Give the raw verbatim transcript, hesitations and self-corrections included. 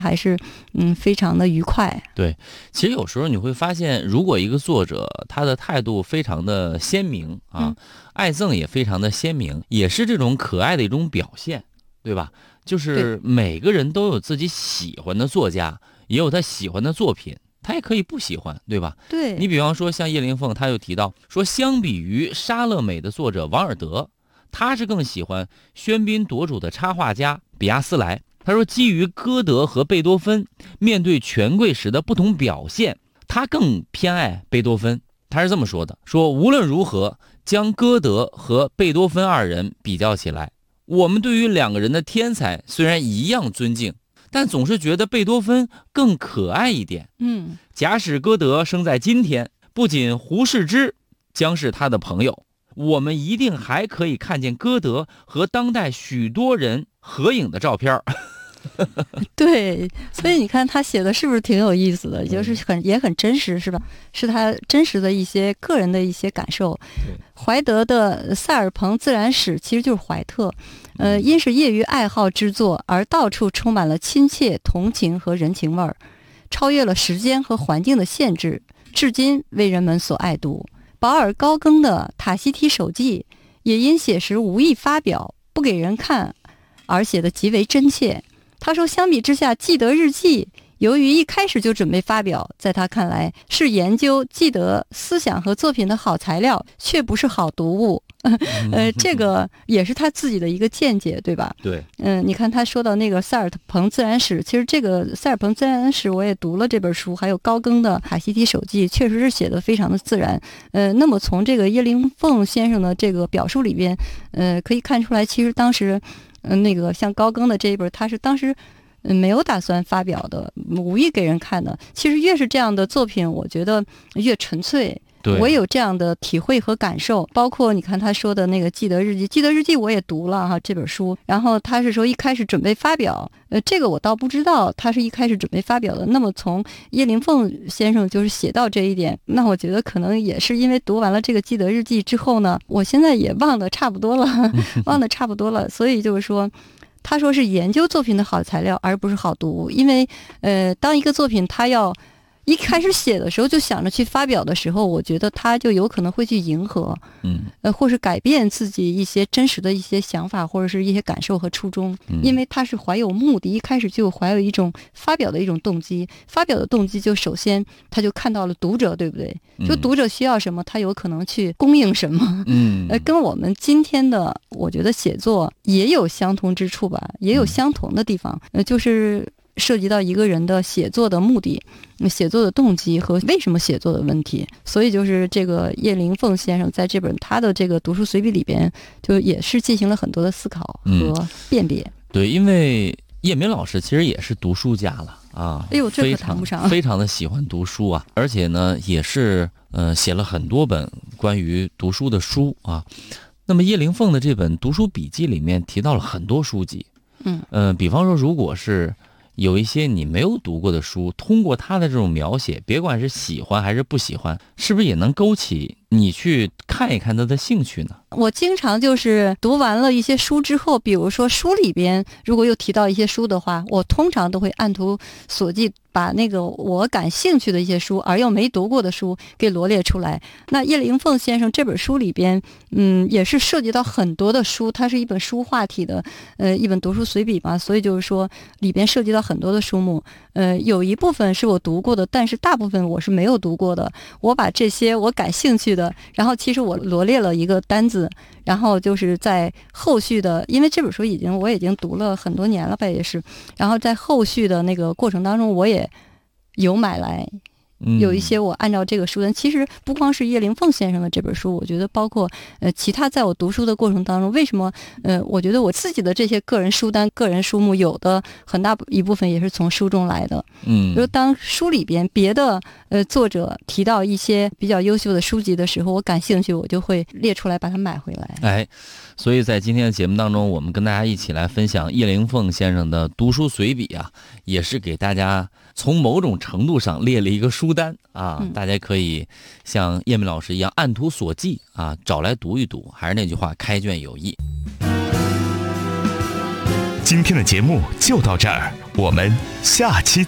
还是嗯非常的愉快。 对，其实有时候你会发现，如果一个作者他的态度非常的鲜明啊， 嗯、 爱憎也非常的鲜明，也是这种可爱的一种表现，对吧？就是每个人都有自己喜欢的作家，也有他喜欢的作品，他也可以不喜欢，对吧？ 对， 你比方说像叶灵凤，他又提到说，相比于莎乐美的作者王尔德，他是更喜欢喧宾夺主的插画家比亚斯莱。他说，基于歌德和贝多芬面对权贵时的不同表现，他更偏爱贝多芬。他是这么说的，说无论如何将歌德和贝多芬二人比较起来，我们对于两个人的天才虽然一样尊敬，但总是觉得贝多芬更可爱一点。 嗯， 假使歌德生在今天，不仅胡适之将是他的朋友，我们一定还可以看见歌德和当代许多人合影的照片。 对，所以你看他写的是不是挺有意思的，就是很也很真实，是吧？是他真实的一些个人的一些感受。怀德的《塞尔彭自然史》其实就是怀特，呃，因是业余爱好之作，而到处充满了亲切、同情和人情味儿，超越了时间和环境的限制，至今为人们所爱读。保尔高更的《塔希提手记》也因写时无意发表，不给人看，而写得极为真切。他说，相比之下，纪德日记由于一开始就准备发表，在他看来是研究纪德思想和作品的好材料，却不是好读物。呃，这个也是他自己的一个见解，对吧？ 对， 嗯，你看他说到那个塞尔彭自然史，其实这个塞尔彭自然史我也读了这本书，还有高更的《塔希提手记》，确实是写得非常的自然。呃，那么从这个叶灵凤先生的这个表述里边，呃，可以看出来，其实当时，嗯、呃，那个像高更的这一本，他是当时。嗯，没有打算发表的，无意给人看的。其实越是这样的作品，我觉得越纯粹。我也有这样的体会和感受，包括你看他说的那个《纪德日记》，《纪德日记》我也读了哈这本书，然后他是说一开始准备发表，呃，这个我倒不知道他是一开始准备发表的。那么从叶灵凤先生就是写到这一点，那我觉得可能也是因为读完了这个《纪德日记》之后呢，我现在也忘得差不多了，忘得差不多了，所以就是说。他说是研究作品的好材料，而不是好读物。因为，呃，当一个作品他要一开始写的时候就想着去发表的时候，我觉得他就有可能会去迎合， 嗯， 呃，或是改变自己一些真实的一些想法或者是一些感受和初衷， 嗯、 因为他是怀有目的，一开始就怀有一种发表的一种动机，发表的动机就首先他就看到了读者，对不对？就读者需要什么，他有可能去供应什么， 嗯， 呃，跟我们今天的我觉得写作也有相同之处吧，也有相同的地方，呃，就是涉及到一个人的写作的目的、写作的动机和为什么写作的问题。所以就是这个叶灵凤先生在这本他的这个读书随笔里边，就也是进行了很多的思考和辨别。 嗯、对，因为叶明老师其实也是读书家了啊， 哎呦，这可谈不上， 非常的喜欢读书啊，而且呢，也是呃写了很多本关于读书的书啊。那么叶灵凤的这本读书笔记里面提到了很多书籍， 嗯呃，比方说，如果是有一些你没有读过的书，通过他的这种描写，别管是喜欢还是不喜欢，是不是也能勾起你去看一看他的兴趣呢？ 我经常就是读完了一些书之后，比如说书里边如果又提到一些书的话，我通常都会按图索骥，把那个我感兴趣的一些书而又没读过的书给罗列出来。那叶灵凤先生这本书里边，嗯，也是涉及到很多的书，它是一本书话体的，呃，一本读书随笔嘛，所以就是说里边涉及到很多的书目，呃，有一部分是我读过的，但是大部分我是没有读过的。我把这些我感兴趣的，然后其实我罗列了一个单子。然后就是在后续的，因为这本书已经我已经读了很多年了吧，也是，然后在后续的那个过程当中，我也有买来。有一些我按照这个书单，其实不光是叶灵凤先生的这本书，我觉得包括呃其他在我读书的过程当中，为什么呃我觉得我自己的这些个人书单、个人书目，有的很大一部分也是从书中来的。 嗯， 比如当书里边别的呃作者提到一些比较优秀的书籍的时候，我感兴趣，我就会列出来把它买回来。 哎，所以在今天的节目当中，我们跟大家一起来分享叶灵凤先生的读书随笔啊，也是给大家从某种程度上列了一个书单啊， 嗯、 大家可以像叶明老师一样按图索骥啊，找来读一读。还是那句话，开卷有益。 今天的节目就到这儿，我们下期